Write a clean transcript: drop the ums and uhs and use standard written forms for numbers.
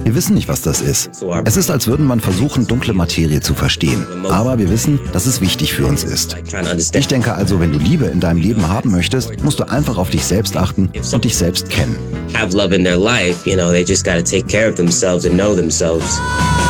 Wir wissen nicht, was das ist. Es ist, als würde man versuchen, dunkle Materie zu verstehen. Aber wir wissen, dass es wichtig für uns ist. Ich denke also, wenn du Liebe in deinem Leben haben möchtest, musst du einfach auf dich selbst achten und dich selbst kennen. Have love in their life, they just gotta take care of themselves and know themselves.